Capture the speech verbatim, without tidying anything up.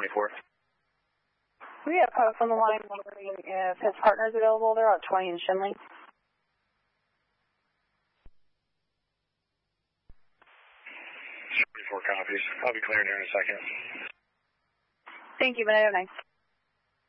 twenty-four. We have Post on the line wondering if his partner is available there on twenty and Shinley. twenty-four copies. I'll be clearing here in a second. Thank you, Benito. Nice.